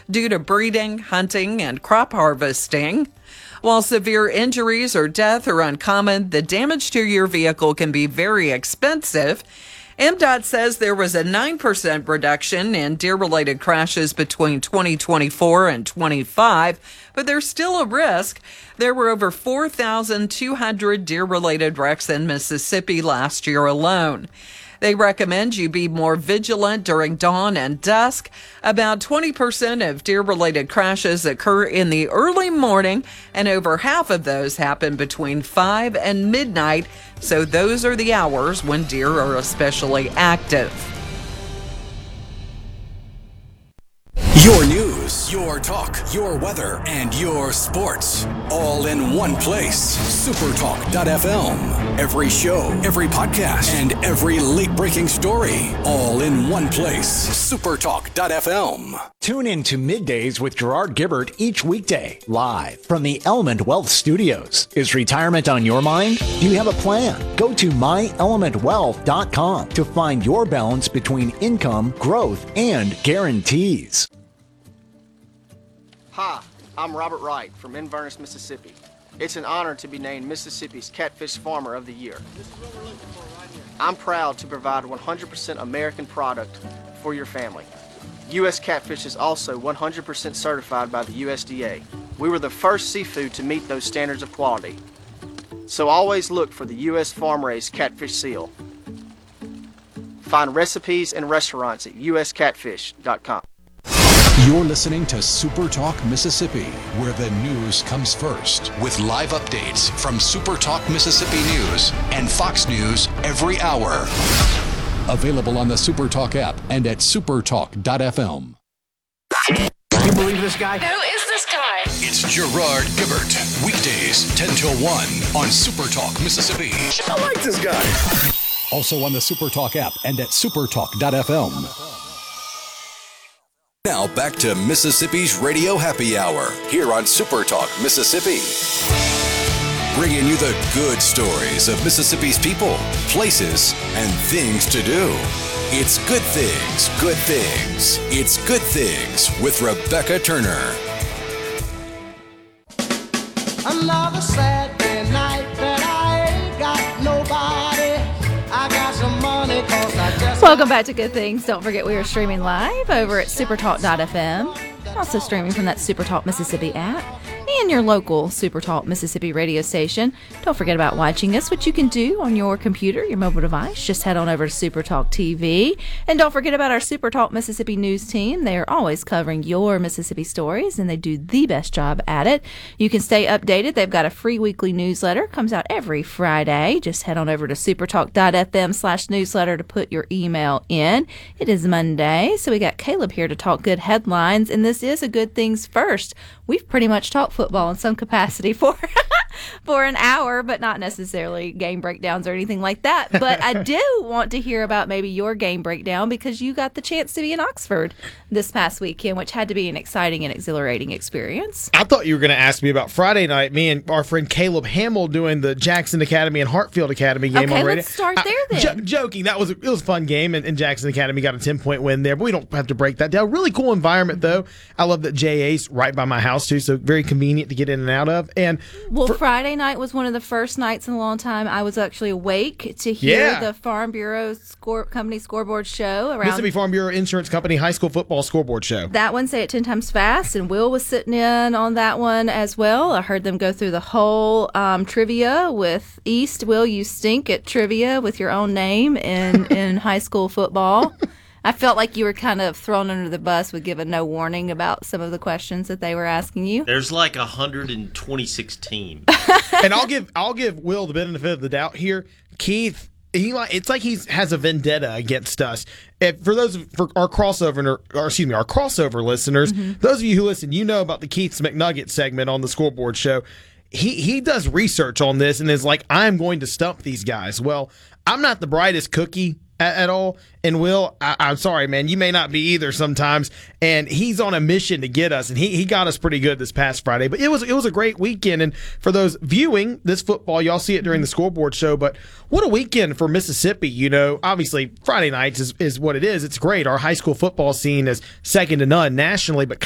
due to breeding, hunting, and crop harvesting. While severe injuries or death are uncommon, the damage to your vehicle can be very expensive. MDOT says there was a 9% reduction in deer-related crashes between 2024 and 25, but there's still a risk. There were over 4,200 deer-related wrecks in Mississippi last year alone. They recommend you be more vigilant during dawn and dusk. About 20% of deer-related crashes occur in the early morning, and over half of those happen between 5 and midnight, so those are the hours when deer are especially active. Your news, your talk, your weather, and your sports. All in one place. Supertalk.fm. Every show, every podcast, and every late-breaking story. All in one place. Supertalk.fm. Tune in to Middays with Gerard Gibbert each weekday, live from the Element Wealth Studios. Is retirement on your mind? Do you have a plan? Go to myelementwealth.com to find your balance between income, growth, and guarantees. Hi, I'm Robert Wright from Inverness, Mississippi. It's an honor to be named Mississippi's Catfish Farmer of the Year. I'm proud to provide 100% American product for your family. U.S. Catfish is also 100% certified by the USDA. We were the first seafood to meet those standards of quality. So always look for the U.S. farm-raised catfish seal. Find recipes and restaurants at uscatfish.com. You're listening to Super Talk Mississippi, where the news comes first, with live updates from Super Talk Mississippi News and Fox News every hour. Available on the Super Talk app and at supertalk.fm. Can you believe this guy? Who is this guy? It's Gerard Gibbert, weekdays 10 till 1 on Super Talk Mississippi. I like this guy. Also on the Super Talk app and at supertalk.fm. Now back to Mississippi's Radio Happy Hour here on Super Talk Mississippi. Bringing you the good stories of Mississippi's people, places, and things to do. It's Good Things, Good Things. It's Good Things with Rebecca Turner. Another Saturday night that I ain't got nobody. I got some money 'cause I just... Welcome back to Good Things. Don't forget we are streaming live over at supertalk.fm. Also streaming from that Supertalk Mississippi app and your local Supertalk Mississippi radio station. Don't forget about watching us, which you can do on your computer, your mobile device. Just head on over to Supertalk TV. And don't forget about our Supertalk Mississippi news team. They are always covering your Mississippi stories, and they do the best job at it. You can stay updated. They've got a free weekly newsletter. Comes out every Friday. Just head on over to supertalk.fm/newsletter to put your email in. It is Monday, so we got Caleb here to talk good headlines, and this is a Good Things First. We've pretty much talked football in some capacity for an hour, but not necessarily game breakdowns or anything like that. But I do want to hear about maybe your game breakdown, because you got the chance to be in Oxford this past weekend, which had to be an exciting and exhilarating experience. I thought you were going to ask me about Friday night, me and our friend Caleb Hamill doing the Jackson Academy and Hartfield Academy game on radio. Okay, let's start there then. Joking. It was a fun game, and Jackson Academy got a 10-point win there, but we don't have to break that down. Really cool environment, though. I love that JA's right by my house, too, so very convenient to get in and out of. And Friday night was one of the first nights in a long time I was actually awake to hear the Farm Bureau Company scoreboard show around Mississippi Farm Bureau Insurance Company high school football scoreboard show. That one, Say It 10 Times Fast, and Will was sitting in on that one as well. I heard them go through the whole trivia with East. Will, you stink at trivia with your own name in high school football. I felt like you were kind of thrown under the bus with giving no warning about some of the questions that they were asking you. There's like 126 teams. And I'll give Will the benefit of the doubt here. Keith, it's like he has a vendetta against us. For our crossover listeners, those of you who listen, you know about the Keith's McNugget segment on the scoreboard show. He does research on this and is like, I'm going to stump these guys. Well, I'm not the brightest cookie at all. And Will, I'm sorry, man, you may not be either sometimes. And he's on a mission to get us, and he got us pretty good this past Friday. But it was a great weekend. And for those viewing this football, y'all see it during the scoreboard show. But what a weekend for Mississippi. You know, obviously Friday nights is what it is. It's great. Our high school football scene is second to none nationally, but